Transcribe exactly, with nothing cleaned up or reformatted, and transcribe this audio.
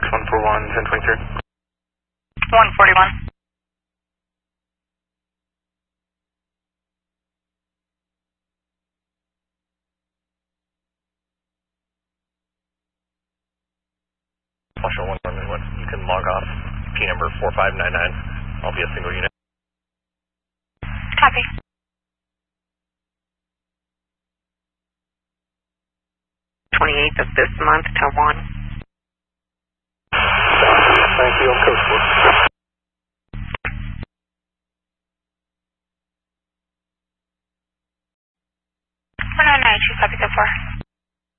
X one four one, ten twenty-three. one forty-one. Marshall one one one, you can log off P number four five nine nine. I'll be a single unit. Copy. twenty-eighth of this month to one.